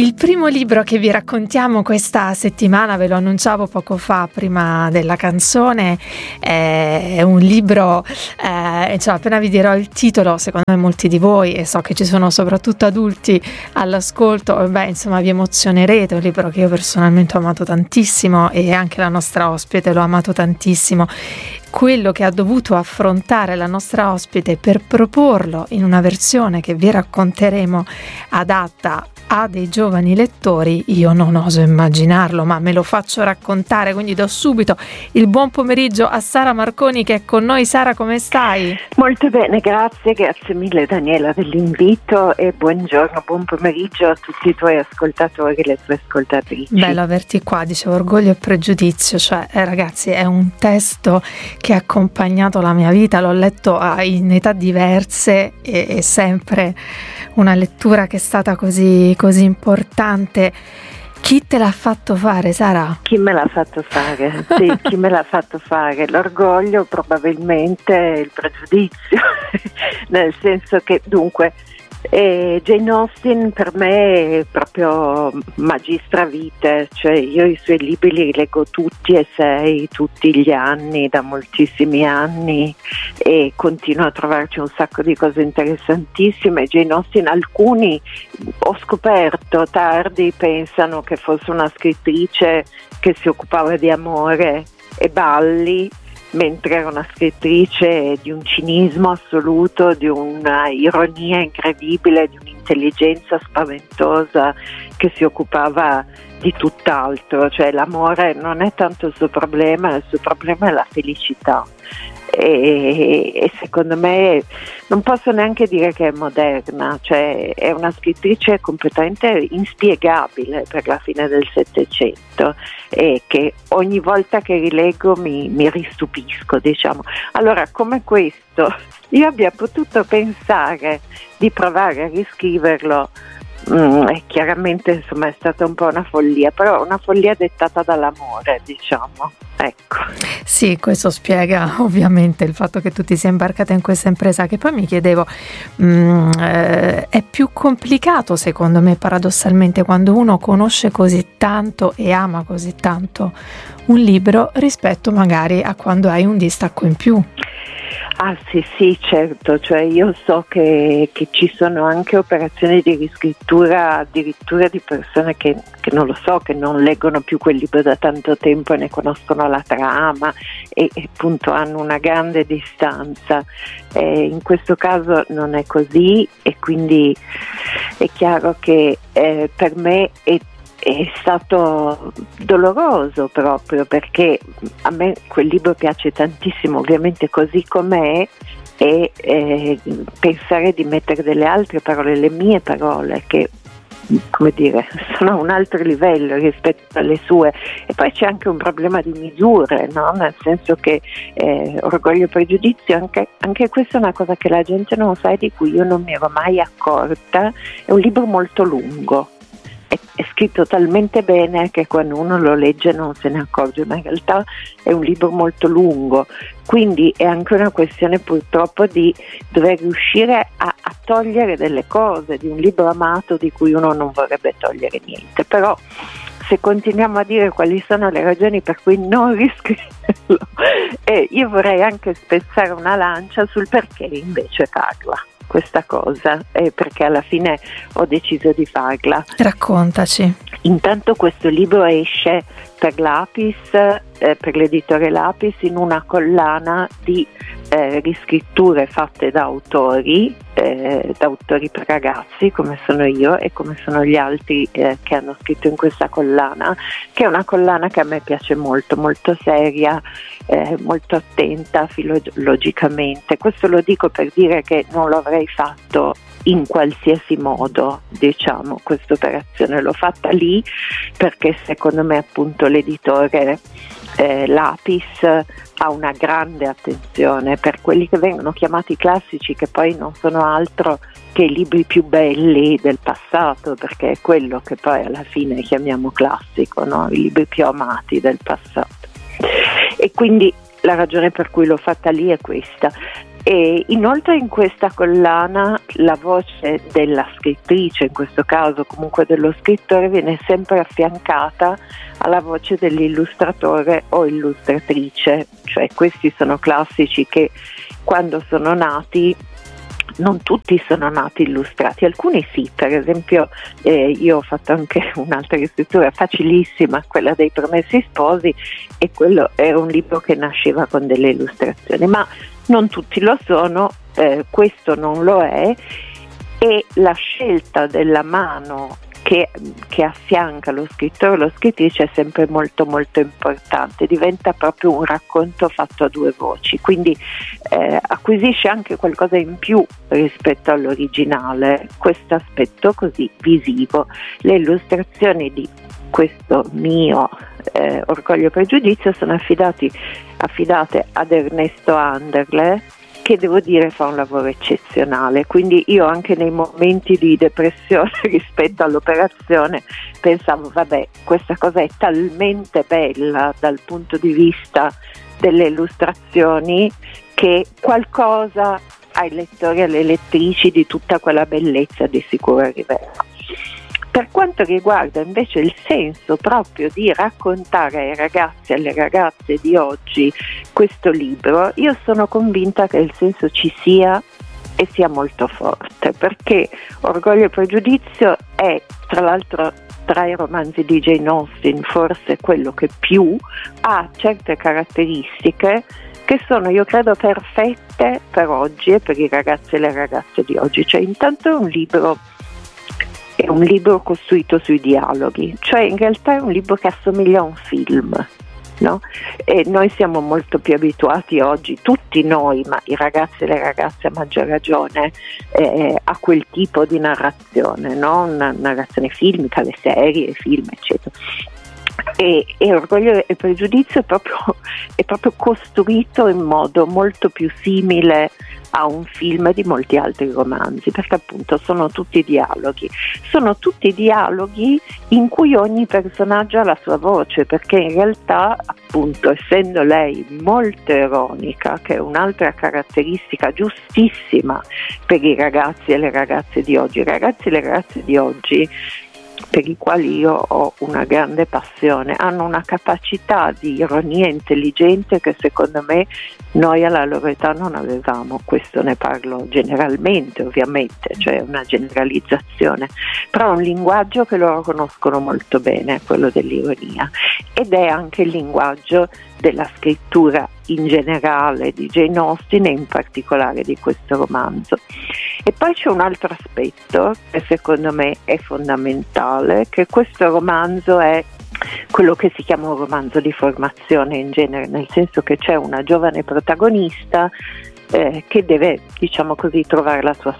Il primo libro che vi raccontiamo questa settimana, ve lo annunciavo poco fa prima della canzone, è un libro, appena vi dirò il titolo, secondo me molti di voi, e so che ci sono soprattutto adulti all'ascolto, vi emozionerete. È un libro che io personalmente ho amato tantissimo e anche la nostra ospite l'ho amato tantissimo. Quello che ha dovuto affrontare la nostra ospite per proporlo in una versione che vi racconteremo adatta a dei giovani lettori, io non oso immaginarlo, ma me lo faccio raccontare, quindi do subito il buon pomeriggio a Sara Marconi che è con noi. Sara, come stai? Molto bene, grazie mille Daniela dell'invito e buon pomeriggio a tutti i tuoi ascoltatori e le tue ascoltatrici. Bello averti qua, dicevo, Orgoglio e Pregiudizio, ragazzi, è un testo che ha accompagnato la mia vita, l'ho letto in età diverse e sempre una lettura che è stata così importante. Chi te l'ha fatto fare, Sara? Chi me l'ha fatto fare? Sì, chi me l'ha fatto fare? L'orgoglio, probabilmente il pregiudizio, nel senso che dunque Jane Austen per me è proprio magistra vitae, cioè io i suoi libri li leggo tutti e 6 tutti gli anni, da moltissimi anni, e continuo a trovarci un sacco di cose interessantissime. Jane Austen, alcuni ho scoperto tardi pensano che fosse una scrittrice che si occupava di amore e balli, mentre era una scrittrice di un cinismo assoluto, di una ironia incredibile, di un'intelligenza spaventosa, che si occupava di tutt'altro, cioè l'amore non è tanto il suo problema è la felicità. E secondo me non posso neanche dire che è moderna, cioè è una scrittrice completamente inspiegabile per la fine del Settecento e che ogni volta che rileggo mi ristupisco, diciamo. Allora, come questo io abbia potuto pensare di provare a riscriverlo, chiaramente insomma è stata un po' una follia, però una follia dettata dall'amore, diciamo, ecco. Sì, questo spiega ovviamente il fatto che tu ti sia imbarcata in questa impresa, che poi mi chiedevo, è più complicato secondo me paradossalmente quando uno conosce così tanto e ama così tanto un libro rispetto magari a quando hai un distacco in più. Ah sì, certo, cioè io so che ci sono anche operazioni di riscrittura addirittura di persone che non lo so, che non leggono più quel libro da tanto tempo e ne conoscono la trama e appunto hanno una grande distanza. In questo caso non è così e quindi è chiaro che per me è stato doloroso proprio perché a me quel libro piace tantissimo, ovviamente così com'è, e pensare di mettere delle altre parole, le mie parole, che come dire sono a un altro livello rispetto alle sue, e poi c'è anche un problema di misure, no? Nel senso che Orgoglio e Pregiudizio, anche questa è una cosa che la gente non sa e di cui io non mi ero mai accorta, è un libro molto lungo. È scritto talmente bene che quando uno lo legge non se ne accorge, ma in realtà è un libro molto lungo, quindi è anche una questione purtroppo di dover riuscire a togliere delle cose di un libro amato di cui uno non vorrebbe togliere niente. Però se continuiamo a dire quali sono le ragioni per cui non riscriverlo, io vorrei anche spezzare una lancia sul perché invece farla questa cosa, perché alla fine ho deciso di farla. Raccontaci. Intanto questo libro esce per Lapis, per l'editore Lapis, in una collana di riscritture fatte da autori per ragazzi come sono io e come sono gli altri che hanno scritto in questa collana, che è una collana che a me piace molto, molto seria, molto attenta filologicamente. Questo lo dico per dire che non lo avrei fatto in qualsiasi modo, diciamo, questa operazione l'ho fatta lì perché secondo me appunto l'editore Lapis ha una grande attenzione per quelli che vengono chiamati classici, che poi non sono altro che i libri più belli del passato, perché è quello che poi alla fine chiamiamo classico, no? I libri più amati del passato. E quindi la ragione per cui l'ho fatta lì è questa. E inoltre in questa collana la voce della scrittrice, in questo caso comunque dello scrittore, viene sempre affiancata alla voce dell'illustratore o illustratrice, cioè questi sono classici che quando sono nati, non tutti sono nati illustrati, alcuni sì, per esempio io ho fatto anche un'altra scrittura facilissima, quella dei Promessi Sposi, e quello era un libro che nasceva con delle illustrazioni, ma non tutti lo sono, questo non lo è, e la scelta della mano che affianca lo scrittore o lo scrittrice è sempre molto molto importante, diventa proprio un racconto fatto a due voci, quindi acquisisce anche qualcosa in più rispetto all'originale, questo aspetto così visivo. Le illustrazioni di questo mio Orgoglio e Pregiudizio sono affidate ad Ernesto Anderle, che devo dire fa un lavoro eccezionale, quindi io anche nei momenti di depressione rispetto all'operazione pensavo vabbè, questa cosa è talmente bella dal punto di vista delle illustrazioni che qualcosa ai lettori e alle lettrici di tutta quella bellezza di sicuro arriverà. Per quanto riguarda invece il senso proprio di raccontare ai ragazzi e alle ragazze di oggi questo libro, io sono convinta che il senso ci sia e sia molto forte, perché Orgoglio e Pregiudizio è, tra l'altro, tra i romanzi di Jane Austen forse quello che più ha certe caratteristiche che sono, io credo, perfette per oggi e per i ragazzi e le ragazze di oggi. Cioè, intanto è un libro costruito sui dialoghi, cioè in realtà è un libro che assomiglia a un film, no? E noi siamo molto più abituati oggi, tutti noi, ma i ragazzi e le ragazze a maggior ragione, a quel tipo di narrazione, no? Una narrazione filmica, le serie, i film, eccetera. E Orgoglio e Pregiudizio è proprio costruito in modo molto più simile a un film di molti altri romanzi, perché appunto sono tutti dialoghi in cui ogni personaggio ha la sua voce, perché in realtà appunto essendo lei molto ironica, che è un'altra caratteristica giustissima per i ragazzi e le ragazze di oggi, i ragazzi e le ragazze di oggi per i quali io ho una grande passione, hanno una capacità di ironia intelligente che secondo me noi alla loro età non avevamo. Questo ne parlo generalmente, ovviamente, cioè una generalizzazione, però è un linguaggio che loro conoscono molto bene, quello dell'ironia, ed è anche il linguaggio della scrittura in generale di Jane Austen e in particolare di questo romanzo. E poi c'è un altro aspetto che secondo me è fondamentale, che questo romanzo è quello che si chiama un romanzo di formazione in genere, nel senso che c'è una giovane protagonista che deve, diciamo così, trovare la sua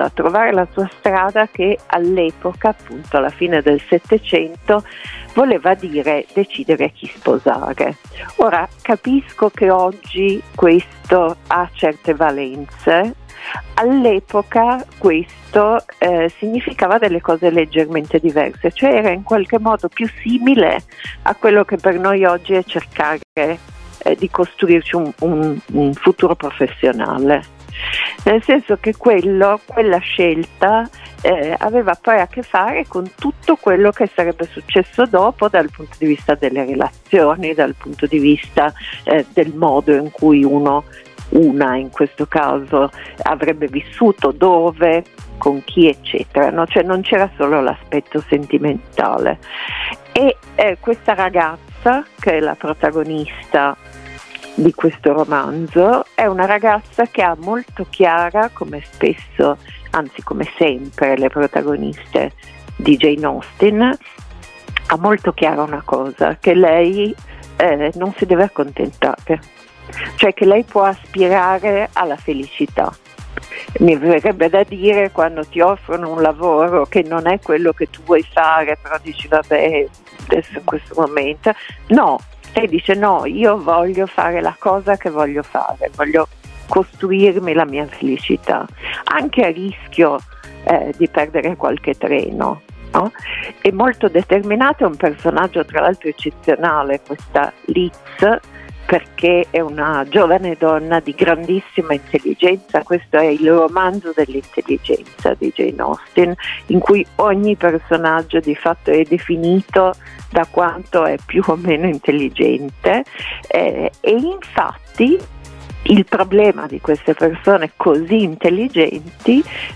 strada che all'epoca, appunto alla fine del Settecento, voleva dire decidere chi sposare. Ora capisco che oggi questo ha certe valenze, all'epoca questo significava delle cose leggermente diverse, cioè era in qualche modo più simile a quello che per noi oggi è cercare di costruirci un futuro professionale, nel senso che quella scelta aveva poi a che fare con tutto quello che sarebbe successo dopo dal punto di vista delle relazioni, dal punto di vista del modo in cui una in questo caso avrebbe vissuto, dove, con chi, eccetera, no? Cioè non c'era solo l'aspetto sentimentale. E questa ragazza, che è la protagonista di questo romanzo, è una ragazza che ha molto chiara, come spesso, anzi come sempre le protagoniste di Jane Austen, ha molto chiara una cosa, che lei non si deve accontentare, cioè che lei può aspirare alla felicità. Mi verrebbe da dire, quando ti offrono un lavoro che non è quello che tu vuoi fare, però dici vabbè, adesso in questo momento, no, lei dice no, io voglio fare la cosa che voglio fare, voglio costruirmi la mia felicità, anche a rischio di perdere qualche treno, no? È molto determinata, è un personaggio tra l'altro eccezionale, questa Liz, perché è una giovane donna di grandissima intelligenza. Questo è il romanzo dell'intelligenza di Jane Austen, in cui ogni personaggio di fatto è definito da quanto è più o meno intelligente, e infatti il problema di queste persone così intelligenti